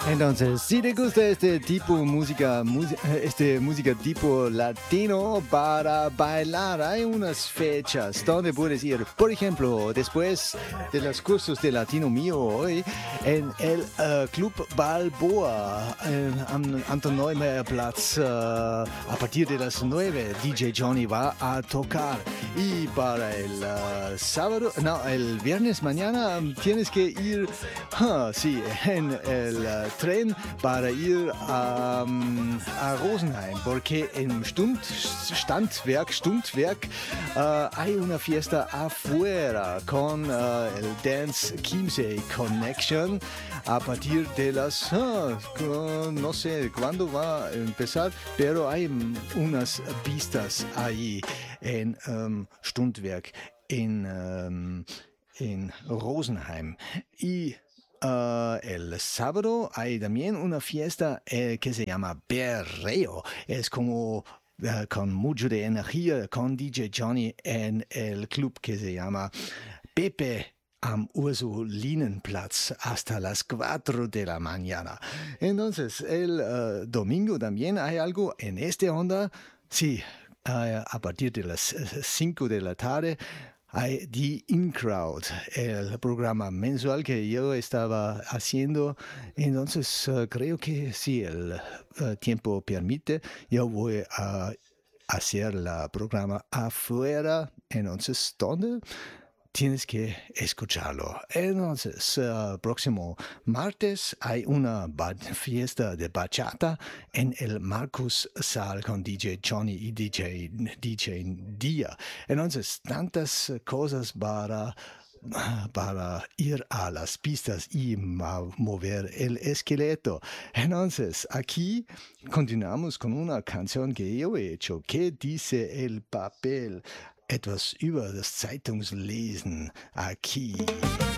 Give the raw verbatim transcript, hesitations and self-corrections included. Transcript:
Entonces, si te gusta este tipo de música, mus- este música tipo latino para bailar, hay unas fechas donde puedes ir. Por ejemplo, después de los cursos de latino mío hoy, en el eh, Club Balboa, en Am- Anton Neumayer Platz, eh, a partir de las nueve, D J Johnny va a tocar. Y para el eh, sábado, no, el viernes mañana mm, tienes que ir, ah, sí, en el eh, tren para ir a, mm, a Rosenheim, porque en Stund, Standwerk, Stundwerk eh, hay una fiesta afuera con eh, el Dance Chiemsee Connection a partir de las, ah, con- no sé cuándo va a empezar, pero hay mm, unas pistas ahí en um, Stundwerk, en, um, en Rosenheim. Y uh, el sábado hay también una fiesta eh, que se llama Berreo. Es como uh, con mucho de energía con D J Johnny en el club que se llama Pepe am Ursulinenplatz hasta las cuatro de la mañana. Entonces, el uh, domingo también hay algo en esta onda. Sí, uh, a partir de las eh, cinco de la tarde hay The In Crowd, el programa mensual que yo estaba haciendo. Entonces, uh, creo que si el uh, tiempo permite, yo voy a hacer el programa afuera. Entonces, ¿dónde? Tienes que escucharlo. Entonces, uh, próximo martes hay una ba- fiesta de bachata en el Marcus Saal con D J Johnny y D J, D J Dia. Entonces, tantas cosas para, para ir a las pistas y ma- mover el esqueleto. Entonces, aquí continuamos con una canción que yo he hecho. ¿Qué dice el papel? Etwas über das Zeitungslesen. Aquí.